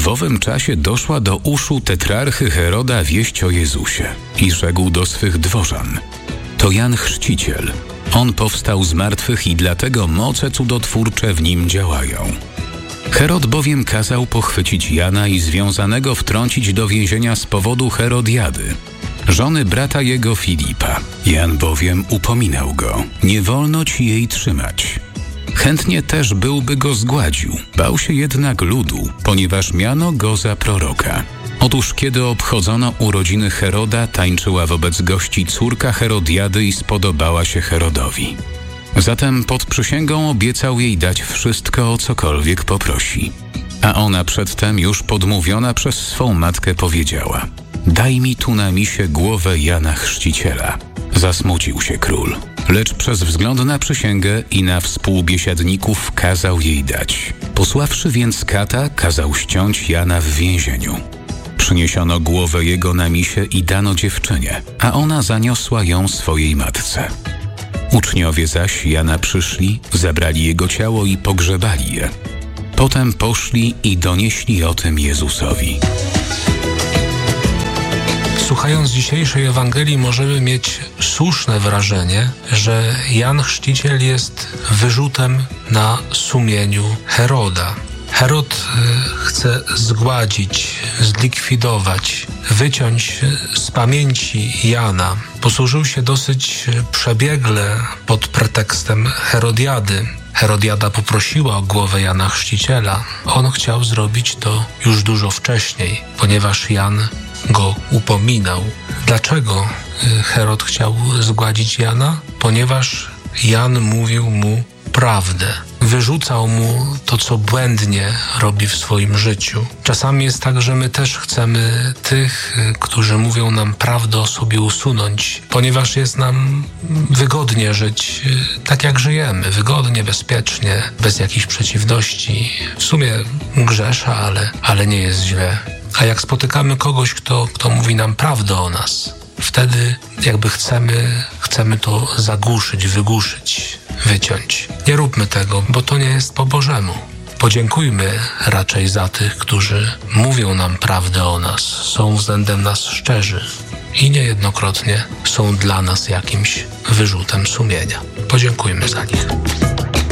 owym czasie doszła do uszu tetrarchy Heroda wieść o Jezusie i rzekł do swych dworzan: to Jan Chrzciciel. On powstał z martwych i dlatego moce cudotwórcze w nim działają. Herod bowiem kazał pochwycić Jana i związanego wtrącić do więzienia z powodu Herodiady, żony brata jego Filipa. Jan bowiem upominał go: nie wolno ci jej trzymać. Chętnie też byłby go zgładził, bał się jednak ludu, ponieważ miano go za proroka. Otóż kiedy obchodzono urodziny Heroda, tańczyła wobec gości córka Herodiady i spodobała się Herodowi. Zatem pod przysięgą obiecał jej dać wszystko, o cokolwiek poprosi. A ona przedtem już podmówiona przez swą matkę powiedziała: daj mi tu na misie głowę Jana Chrzciciela. Zasmucił się król, lecz przez wzgląd na przysięgę i na współbiesiadników kazał jej dać. Posławszy więc kata, kazał ściąć Jana w więzieniu. Przyniesiono głowę jego na misie i dano dziewczynie, a ona zaniosła ją swojej matce. Uczniowie zaś Jana przyszli, zabrali jego ciało i pogrzebali je. Potem poszli i donieśli o tym Jezusowi. Słuchając dzisiejszej Ewangelii możemy mieć słuszne wrażenie, że Jan Chrzciciel jest wyrzutem na sumieniu Heroda. Herod chce zgładzić, zlikwidować, wyciąć z pamięci Jana. Posłużył się dosyć przebiegle pod pretekstem Herodiady. Herodiada poprosiła o głowę Jana Chrzciciela. On chciał zrobić to już dużo wcześniej, ponieważ Jan go upominał. Dlaczego Herod chciał zgładzić Jana? Ponieważ Jan mówił mu prawdę. Wyrzucał mu to, co błędnie robi w swoim życiu. Czasami jest tak, że my też chcemy tych, którzy mówią nam prawdę, o sobie usunąć, ponieważ jest nam wygodnie żyć tak, jak żyjemy. Wygodnie, bezpiecznie, bez jakichś przeciwności. W sumie grzesza, ale nie jest źle. A jak spotykamy kogoś, kto mówi nam prawdę o nas, wtedy jakby chcemy to zagłuszyć, wygłuszyć, wyciąć. Nie róbmy tego, bo to nie jest po Bożemu. Podziękujmy raczej za tych, którzy mówią nam prawdę o nas, są względem nas szczerzy i niejednokrotnie są dla nas jakimś wyrzutem sumienia. Podziękujmy za nich.